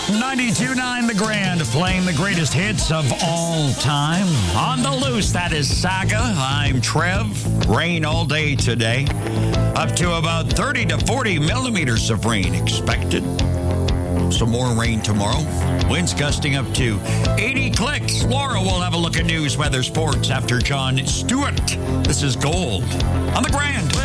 92.9 The Grand, playing the greatest hits of all time. On the loose, that is Saga. I'm Trev. Rain all day today. Up to about 30 to 40 millimeters of rain expected. Some more rain tomorrow. Winds gusting up to 80 clicks. Laura will have a look at news, weather, sports after John Stewart. This is Gold on The Grand.